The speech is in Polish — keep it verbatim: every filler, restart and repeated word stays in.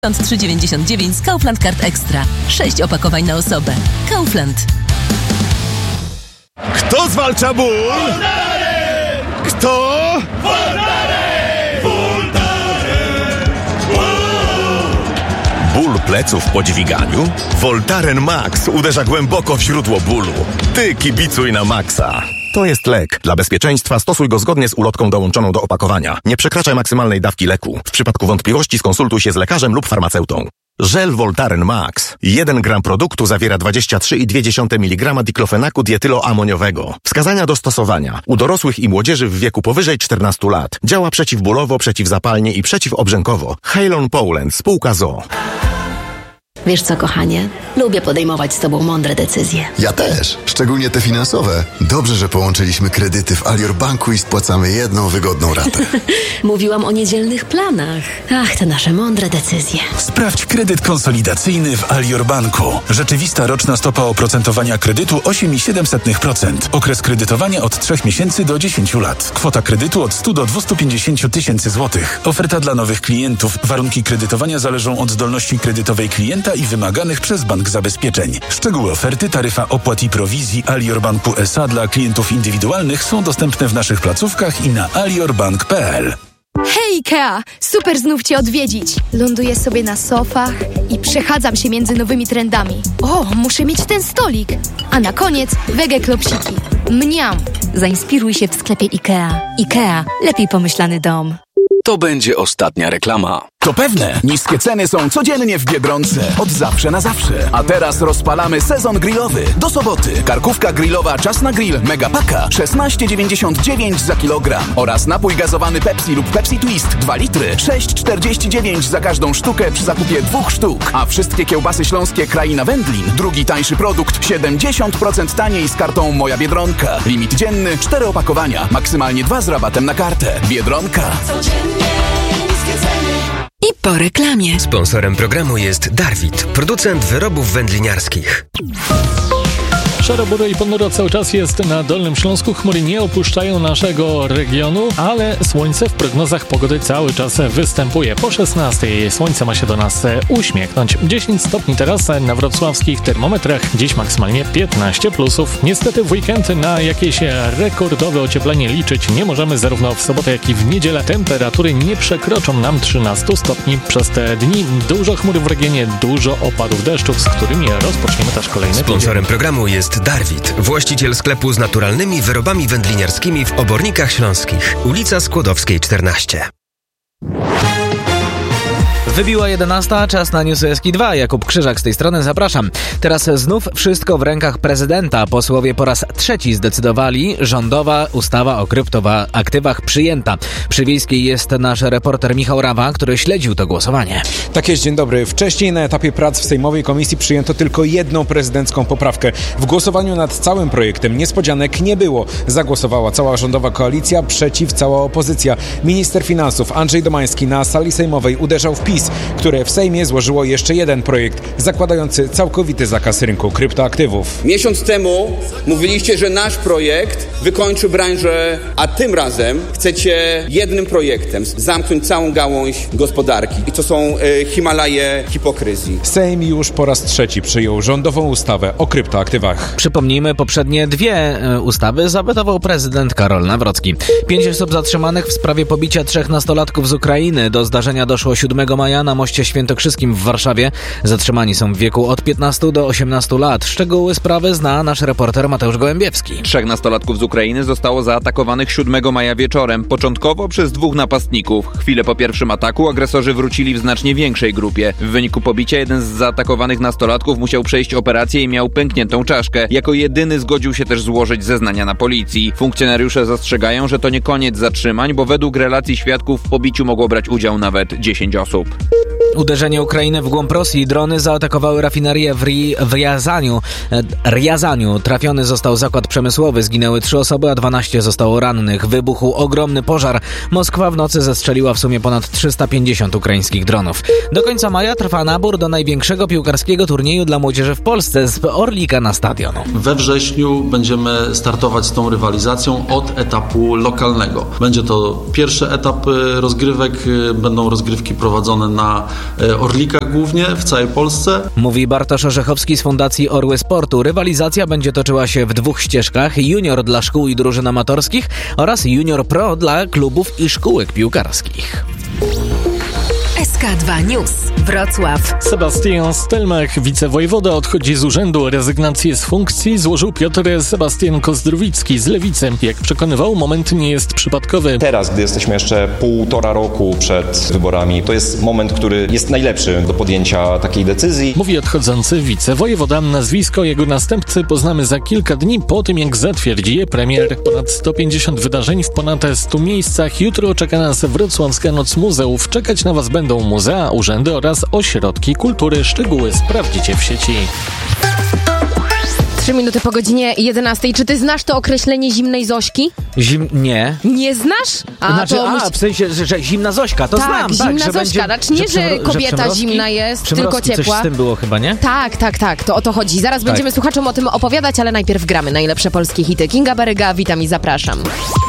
trzy dziewięćdziesiąt dziewięć z Kaufland Card Extra. sześć opakowań na osobę. Kaufland. Kto zwalcza ból? Voltaren! Kto? Voltaren! Voltaren! Ból pleców po dźwiganiu? Voltaren Max uderza głęboko w źródło bólu. Ty kibicuj na Maxa. To jest lek. Dla bezpieczeństwa stosuj go zgodnie z ulotką dołączoną do opakowania. Nie przekraczaj maksymalnej dawki leku. W przypadku wątpliwości skonsultuj się z lekarzem lub farmaceutą. Żel Voltaren Max. jeden gram produktu zawiera dwadzieścia trzy przecinek dwa miligrama diklofenaku dietyloamoniowego. Wskazania do stosowania. U dorosłych i młodzieży w wieku powyżej czternastu lat. Działa przeciwbólowo, przeciwzapalnie i przeciwobrzękowo. Halon Poland, spółka z o o. Wiesz co, kochanie? Lubię podejmować z tobą mądre decyzje. Ja też, szczególnie te finansowe. Dobrze, że połączyliśmy kredyty w Alior Banku i spłacamy jedną wygodną ratę. Mówiłam o niedzielnych planach. Ach, te nasze mądre decyzje. Sprawdź kredyt konsolidacyjny w Alior Banku. Rzeczywista roczna stopa oprocentowania kredytu osiem przecinek siedem procent. Okres kredytowania od trzech miesięcy do dziesięciu lat. Kwota kredytu od stu do dwustu pięćdziesięciu tysięcy złotych. Oferta dla nowych klientów. Warunki kredytowania zależą od zdolności kredytowej klienta i wymaganych przez bank zabezpieczeń. Szczegóły oferty, taryfa opłat i prowizji Alior Banku S A dla klientów indywidualnych są dostępne w naszych placówkach i na aliorbank kropka p l. Hej Ikea! Super znów Cię odwiedzić. Ląduję sobie na sofach i przechadzam się między nowymi trendami. O, muszę mieć ten stolik. A na koniec wege klopsiki. Mniam! Zainspiruj się w sklepie Ikea. Ikea. Lepiej pomyślany dom. To będzie ostatnia reklama. To pewne. Niskie ceny są codziennie w Biedronce. Od zawsze na zawsze. A teraz rozpalamy sezon grillowy. Do soboty. Karkówka grillowa Czas na Grill Megapaka szesnaście dziewięćdziesiąt dziewięć za kilogram. Oraz napój gazowany Pepsi lub Pepsi Twist dwa litry sześć czterdzieści dziewięć za każdą sztukę przy zakupie dwóch sztuk. A wszystkie kiełbasy śląskie Kraina Wędlin. Drugi tańszy produkt siedemdziesiąt procent taniej z kartą Moja Biedronka. Limit dzienny cztery opakowania. Maksymalnie dwa z rabatem na kartę. Biedronka. I po reklamie. Sponsorem programu jest Darwit, producent wyrobów wędliniarskich. Szaro, buro i ponuro cały czas jest na Dolnym Śląsku. Chmury nie opuszczają naszego regionu, ale słońce w prognozach pogody cały czas występuje. Po szesnastej słońce ma się do nas uśmiechnąć. dziesięć stopni teraz na wrocławskich termometrach. Dziś maksymalnie piętnaście plusów. Niestety w weekend na jakieś rekordowe ocieplenie liczyć nie możemy. Zarówno w sobotę, jak i w niedzielę temperatury nie przekroczą nam trzynastu stopni przez te dni. Dużo chmur w regionie, dużo opadów deszczów, z którymi rozpoczniemy też kolejny tydzień. Sponsorem programu jest Darwit, właściciel sklepu z naturalnymi wyrobami wędliniarskimi w Obornikach Śląskich. Ulica Skłodowskiej czternaście. Wybiła jedenasta, czas na Newsy S K dwa. Jakub Krzyżak z tej strony, zapraszam. Teraz znów wszystko w rękach prezydenta. Posłowie po raz trzeci zdecydowali, rządowa ustawa o kryptoaktywach przyjęta. Przy Wiejskiej jest nasz reporter Michał Rawa, który śledził to głosowanie. Tak jest, dzień dobry. Wcześniej na etapie prac w Sejmowej Komisji przyjęto tylko jedną prezydencką poprawkę. W głosowaniu nad całym projektem niespodzianek nie było. Zagłosowała cała rządowa koalicja, przeciw cała opozycja. Minister finansów Andrzej Domański na sali sejmowej uderzał w PiS, które w Sejmie złożyło jeszcze jeden projekt zakładający całkowity zakaz rynku kryptoaktywów. Miesiąc temu mówiliście, że nasz projekt wykończy branżę, a tym razem chcecie jednym projektem zamknąć całą gałąź gospodarki. I to są e, Himalaje hipokryzji. Sejm już po raz trzeci przyjął rządową ustawę o kryptoaktywach. Przypomnijmy, poprzednie dwie e, ustawy zawetował prezydent Karol Nawrocki. Pięć osób zatrzymanych w sprawie pobicia trzech nastolatków z Ukrainy. Do zdarzenia doszło siódmego maja na moście Świętokrzyskim w Warszawie. Zatrzymani są w wieku od piętnastu do osiemnastu lat. Szczegóły sprawy zna nasz reporter Mateusz Gołębiewski. Trzech nastolatków z Ukrainy zostało zaatakowanych siódmego maja wieczorem. Początkowo przez dwóch napastników. Chwilę po pierwszym ataku agresorzy wrócili w znacznie większej grupie. W wyniku pobicia jeden z zaatakowanych nastolatków musiał przejść operację i miał pękniętą czaszkę. Jako jedyny zgodził się też złożyć zeznania na policji. Funkcjonariusze zastrzegają, że to nie koniec zatrzymań, bo według relacji świadków w pobiciu mogło brać udział nawet dziesięć osób. Uderzenie Ukrainy w głąb Rosji. Drony zaatakowały rafinerię w, Ri- w Riazaniu. Riazaniu. Trafiony został zakład przemysłowy. Zginęły trzy osoby, a dwanaście zostało rannych. Wybuchł ogromny pożar. Moskwa w nocy zestrzeliła w sumie ponad trzysta pięćdziesiąt ukraińskich dronów. Do końca maja trwa nabór do największego piłkarskiego turnieju dla młodzieży w Polsce z Orlika na stadion. We wrześniu będziemy startować z tą rywalizacją od etapu lokalnego. Będzie to pierwszy etap rozgrywek. Będą rozgrywki prowadzone na Orlikach głównie w całej Polsce. Mówi Bartosz Orzechowski z Fundacji Orły Sportu. Rywalizacja będzie toczyła się w dwóch ścieżkach: junior dla szkół i drużyn amatorskich oraz junior pro dla klubów i szkółek piłkarskich. S K dwa News. Wrocław. Sebastian Stelmach, wicewojewoda, odchodzi z urzędu. Rezygnację z funkcji złożył Piotr Sebastian Kozdrowicki z Lewicy. Jak przekonywał, moment nie jest przypadkowy. Teraz, gdy jesteśmy jeszcze półtora roku przed wyborami, to jest moment, który jest najlepszy do podjęcia takiej decyzji. Mówi odchodzący wicewojewoda. Nazwisko jego następcy poznamy za kilka dni po tym, jak zatwierdzi je premier. Ponad sto pięćdziesiąt wydarzeń w ponad stu miejscach. Jutro czeka nas Wrocławska Noc Muzeów. Czekać na Was będą muzea, urzędy oraz ośrodki kultury. Szczegóły sprawdzicie w sieci. Trzy minuty po godzinie jedenastej. Czy ty znasz to określenie zimnej Zośki? Zim... Nie. Nie znasz? A, znaczy, to a musi... w sensie, że, że zimna Zośka, to tak, znam. Zimna tak, że Zośka. będzie, Znaczy nie, że, że kobieta że zimna jest, tylko ciepła. Coś z tym było chyba, nie? Tak, tak, tak. To o to chodzi. Zaraz tak. będziemy słuchaczom o tym opowiadać, ale najpierw gramy najlepsze polskie hity. Kinga Baryga, witam i zapraszam.